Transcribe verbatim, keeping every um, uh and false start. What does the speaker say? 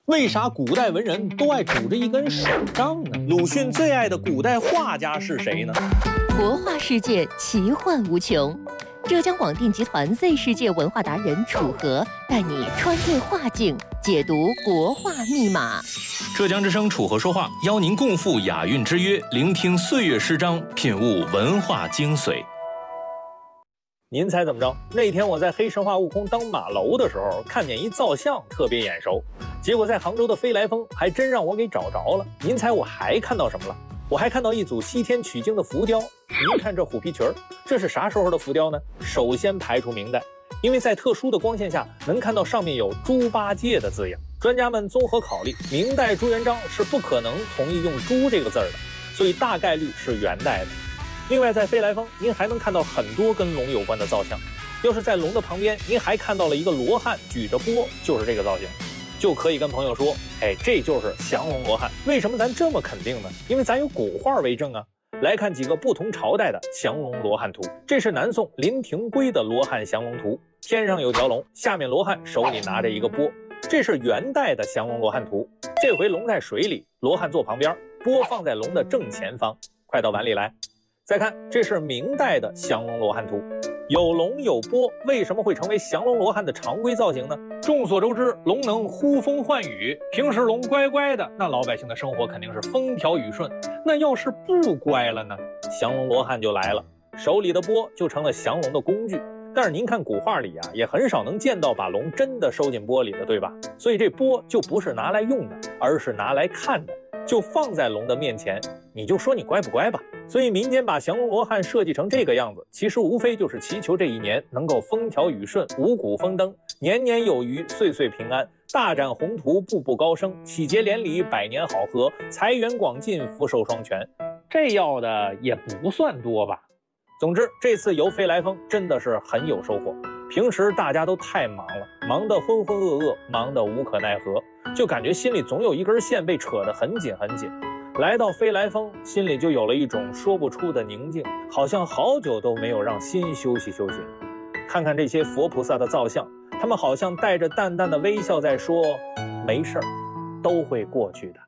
为啥古代文人都爱拄着一根手杖呢？鲁迅最爱的古代画家是谁呢？ 国画世界奇幻无穷，浙江广电集团 Z 世界文化达人楚河带你穿越画境，解读国画密码。 浙江之声楚河说话，邀您共赴雅韵之约，聆听岁月诗章，品悟文化精髓。 您猜怎么着？那天我在黑神话悟空当马楼的时候，看见一造像特别眼熟，结果在杭州的飞来峰还真让我给找着了。您猜我还看到什么了？我还看到一组西天取经的浮雕。您看这虎皮裙儿，这是啥时候的浮雕呢？首先排除明代，因为在特殊的光线下能看到上面有猪八戒的字样。专家们综合考虑，明代朱元璋是不可能同意用猪这个字儿的，所以大概率是元代的。另外，在飞来峰，您还能看到很多跟龙有关的造像。要是在龙的旁边，您还看到了一个罗汉举着钵，就是这个造型，就可以跟朋友说，哎，这就是降龙罗汉。为什么咱这么肯定呢？因为咱有古画为证啊。来看几个不同朝代的降龙罗汉图。这是南宋林廷圭的罗汉降龙图，天上有条龙，下面罗汉手里拿着一个钵。这是元代的降龙罗汉图，这回龙在水里，罗汉坐旁边，钵放在龙的正前方。快到碗里来。再看，这是明代的降龙罗汉图，有龙有钵，为什么会成为降龙罗汉的常规造型呢？众所周知，龙能呼风唤雨，平时龙乖乖的，那老百姓的生活肯定是风调雨顺。那要是不乖了呢？降龙罗汉就来了，手里的钵就成了降龙的工具。但是您看古画里啊，也很少能见到把龙真的收进钵里的，对吧？所以这钵就不是拿来用的，而是拿来看的，就放在龙的面前，你就说你乖不乖吧。所以民间把降龙罗汉设计成这个样子，其实无非就是祈求这一年能够风调雨顺，五谷丰登，年年有余，岁岁平安，大展宏图，步步高升，喜结连理，百年好合，财源广进，福寿双全。这要的也不算多吧。总之，这次游飞来峰真的是很有收获。平时大家都太忙了，忙得浑浑噩噩，忙得无可奈何，就感觉心里总有一根线被扯得很紧很紧。来到飞来峰，心里就有了一种说不出的宁静，好像好久都没有让心休息休息。看看这些佛菩萨的造像，他们好像带着淡淡的微笑在说，没事儿，都会过去的。